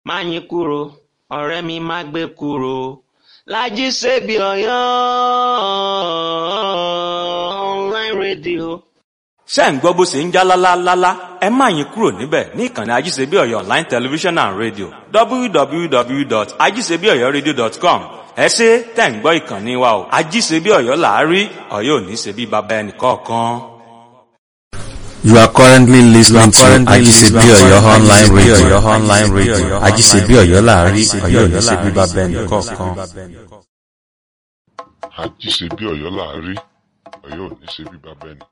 Máyìnkúrò ọ̀rẹ́ mi má gbé kúrò, Lájí Sèbí Ọ̀yọ́ online radio. ṣé ń gbọ́ bó ṣe ń já lálálálá, ẹ má yín kúrò níbẹ̀ ní ìkànnì Ajíṣebí Ọ̀yọ́ online television and radio www.ajíṣebíọ̀yọ́radio.com. ẹ ṣé tẹ̀ ń gbọ́ ìkànnì wa o. Ajíṣebí Ọ̀yọ́ là á rí, Ọ̀yọ́ ò ní ṣe bí baba ẹnìkọ̀ọ̀kan. You are currently listening to Ajíṣebí Ọ̀yọ́ online radio. Ajíṣebí Ọ̀yọ́ láàárí, Ọ̀yọ́ ò ní ṣe bí baba ẹnìkọ̀ọ̀kan. Àjíṣebí Ọ̀yọ́ láàárí, Ọ̀yọ́ ò ní ṣe bí baba ẹnìkọ̀ọ̀kan.